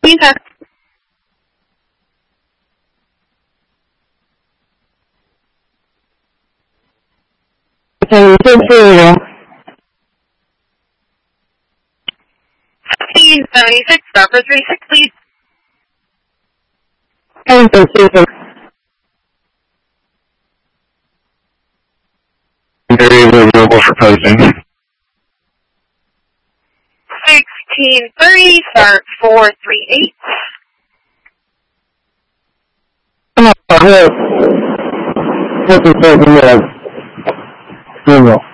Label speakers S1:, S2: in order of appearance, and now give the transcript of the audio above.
S1: Okay.
S2: Okay,
S1: 1676, start for 36, please.
S3: Very available for posting.
S1: 1630, start 438.
S2: This is